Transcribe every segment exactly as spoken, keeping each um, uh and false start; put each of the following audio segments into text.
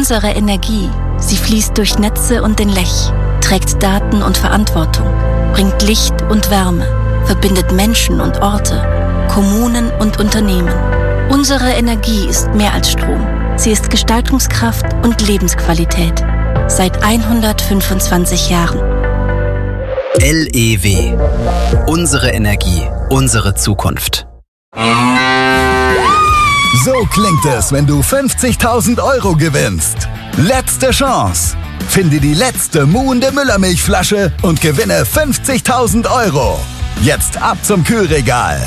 unsere Energie. Sie fließt durch Netze und den Lech, trägt Daten und Verantwortung, bringt Licht und Wärme, verbindet Menschen und Orte, Kommunen und Unternehmen. Unsere Energie ist mehr als Strom. Sie ist Gestaltungskraft und Lebensqualität. Seit hundertfünfundzwanzig Jahren. L E W. Unsere Energie, unsere Zukunft. So klingt es, wenn du fünfzigtausend Euro gewinnst. Letzte Chance. Finde die letzte muhende Müllermilchflasche und gewinne fünfzigtausend Euro. Jetzt ab zum Kühlregal.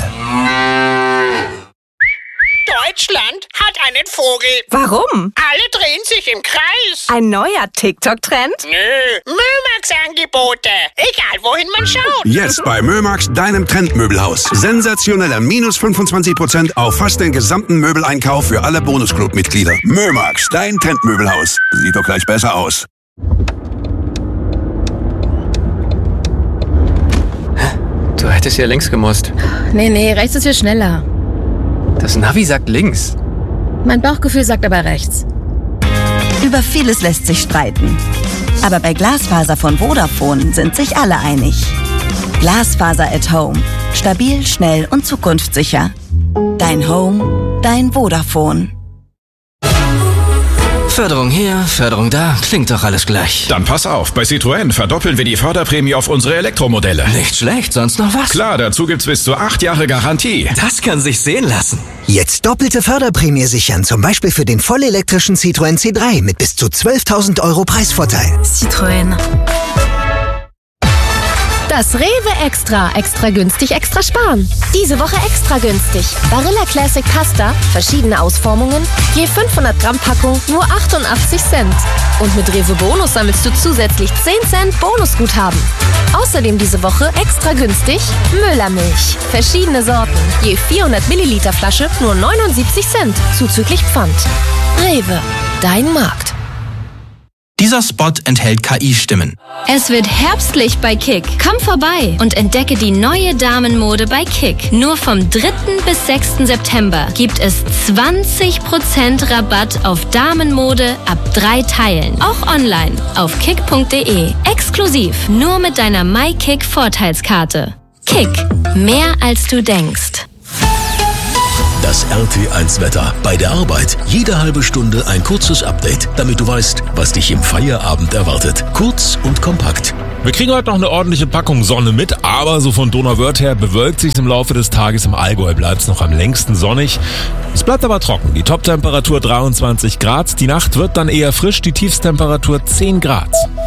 Deutschland hat einen Vogel. Warum? Alle drehen sich im Kreis. Ein neuer TikTok-Trend? Nö, Mömax-Angebote. Egal, wohin man schaut. Jetzt bei Mömax, deinem Trendmöbelhaus. Sensationeller minus fünfundzwanzig Prozent auf fast den gesamten Möbeleinkauf für alle Bonusclub-Mitglieder. Mömax, dein Trendmöbelhaus. Sieht doch gleich besser aus. Du hättest ja links gemusst. Nee, nee, rechts ist viel schneller. Das Navi sagt links. Mein Bauchgefühl sagt aber rechts. Über vieles lässt sich streiten. Aber bei Glasfaser von Vodafone sind sich alle einig. Glasfaser at Home. Stabil, schnell und zukunftssicher. Dein Home, dein Vodafone. Förderung hier, Förderung da, klingt doch alles gleich. Dann pass auf, bei Citroën verdoppeln wir die Förderprämie auf unsere Elektromodelle. Nicht schlecht, sonst noch was? Klar, dazu gibt's bis zu acht Jahre Garantie. Das kann sich sehen lassen. Jetzt doppelte Förderprämie sichern, zum Beispiel für den vollelektrischen Citroën C drei mit bis zu zwölftausend Euro Preisvorteil. Citroën. Das Rewe Extra. Extra günstig, extra sparen. Diese Woche extra günstig. Barilla Classic Pasta, verschiedene Ausformungen, je fünfhundert Gramm Packung, nur achtundachtzig Cent. Und mit Rewe Bonus sammelst du zusätzlich zehn Cent Bonusguthaben. Außerdem diese Woche extra günstig Müllermilch. Verschiedene Sorten, je vierhundert Milliliter Flasche, nur neunundsiebzig Cent, zuzüglich Pfand. Rewe, dein Markt. Dieser Spot enthält K I-Stimmen. Es wird herbstlich bei Kick. Komm vorbei und entdecke die neue Damenmode bei Kick. Nur vom dritten bis sechsten September gibt es zwanzig Prozent Rabatt auf Damenmode ab drei Teilen. Auch online auf kick punkt de. Exklusiv nur mit deiner MyKick Vorteilskarte. Kick. Mehr als du denkst. Das R T eins Wetter. Bei der Arbeit jede halbe Stunde ein kurzes Update, damit du weißt, was dich im Feierabend erwartet. Kurz und kompakt. Wir kriegen heute noch eine ordentliche Packung Sonne mit, aber so von Donauwörth her bewölkt sich im Laufe des Tages. Im Allgäu bleibt es noch am längsten sonnig. Es bleibt aber trocken. Die Toptemperatur dreiundzwanzig Grad. Die Nacht wird dann eher frisch, die Tiefstemperatur zehn Grad.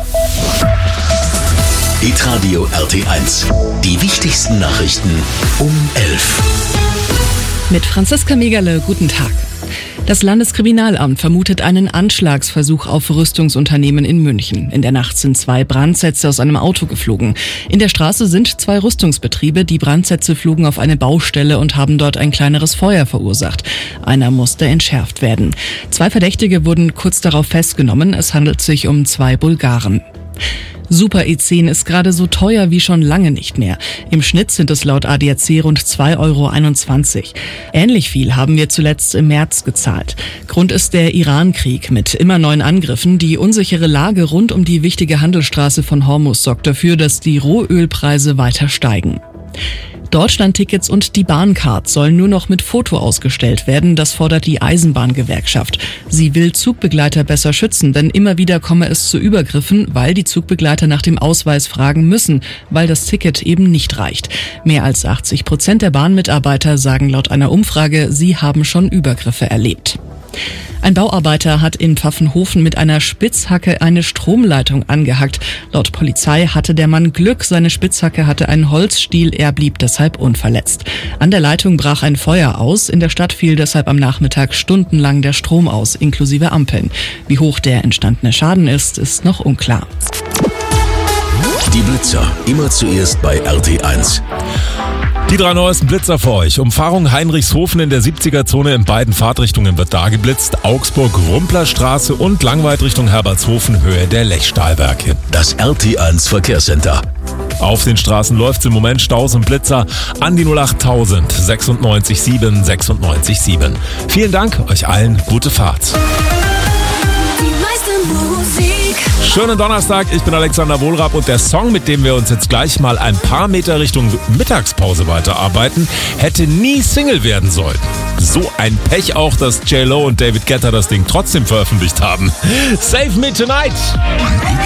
Hitradio R T eins. Die wichtigsten Nachrichten um elf. Mit Franziska Megerle, guten Tag. Das Landeskriminalamt vermutet einen Anschlagsversuch auf Rüstungsunternehmen in München. In der Nacht sind zwei Brandsätze aus einem Auto geflogen. In der Straße sind zwei Rüstungsbetriebe. Die Brandsätze flogen auf eine Baustelle und haben dort ein kleineres Feuer verursacht. Einer musste entschärft werden. Zwei Verdächtige wurden kurz darauf festgenommen. Es handelt sich um zwei Bulgaren. Super E zehn ist gerade so teuer wie schon lange nicht mehr. Im Schnitt sind es laut A D A C rund zwei Euro einundzwanzig. Ähnlich viel haben wir zuletzt im März gezahlt. Grund ist der Iran-Krieg mit immer neuen Angriffen. Die unsichere Lage rund um die wichtige Handelsstraße von Hormuz sorgt dafür, dass die Rohölpreise weiter steigen. Deutschlandtickets und die Bahncard sollen nur noch mit Foto ausgestellt werden. Das fordert die Eisenbahngewerkschaft. Sie will Zugbegleiter besser schützen, denn immer wieder komme es zu Übergriffen, weil die Zugbegleiter nach dem Ausweis fragen müssen, weil das Ticket eben nicht reicht. Mehr als achtzig Prozent der Bahnmitarbeiter sagen laut einer Umfrage, sie haben schon Übergriffe erlebt. Ein Bauarbeiter hat in Pfaffenhofen mit einer Spitzhacke eine Stromleitung angehackt. Laut Polizei hatte der Mann Glück, seine Spitzhacke hatte einen Holzstiel, er blieb deshalb unverletzt. An der Leitung brach ein Feuer aus, in der Stadt fiel deshalb am Nachmittag stundenlang der Strom aus, inklusive Ampeln. Wie hoch der entstandene Schaden ist, ist noch unklar. Die Blitzer, immer zuerst bei R T eins. Die drei neuesten Blitzer für euch. Umfahrung Heinrichshofen in der siebziger-Zone in beiden Fahrtrichtungen wird da geblitzt. Augsburg-Rumplerstraße und Langweit Richtung Herbertshofen, Höhe der Lechstahlwerke. Das R T eins Verkehrscenter. Auf den Straßen läuft's im Moment Staus und Blitzer an die null acht tausend sechsundneunzig sieben sechsundneunzig sieben. Vielen Dank, euch allen gute Fahrt. Die Musik. Schönen Donnerstag, ich bin Alexander Wohlrab und der Song, mit dem wir uns jetzt gleich mal ein paar Meter Richtung Mittagspause weiterarbeiten, hätte nie Single werden sollen. So ein Pech auch, dass J Lo und David Guetta das Ding trotzdem veröffentlicht haben. Save Me Tonight!